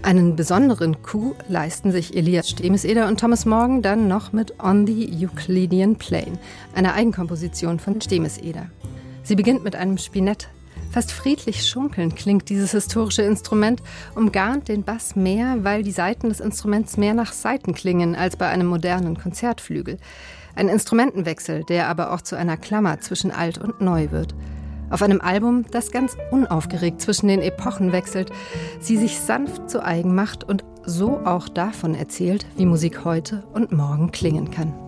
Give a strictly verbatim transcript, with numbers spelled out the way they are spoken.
Einen besonderen Coup leisten sich Elias Stemeseder und Thomas Morgan dann noch mit On the Euclidean Plane, einer Eigenkomposition von Stemeseder. Sie beginnt mit einem Spinett. Fast friedlich schunkelnd klingt dieses historische Instrument, umgarnt den Bass mehr, weil die Saiten des Instruments mehr nach Saiten klingen als bei einem modernen Konzertflügel. Ein Instrumentenwechsel, der aber auch zu einer Klammer zwischen alt und neu wird. Auf einem Album, das ganz unaufgeregt zwischen den Epochen wechselt, sie sich sanft zu eigen macht und so auch davon erzählt, wie Musik heute und morgen klingen kann.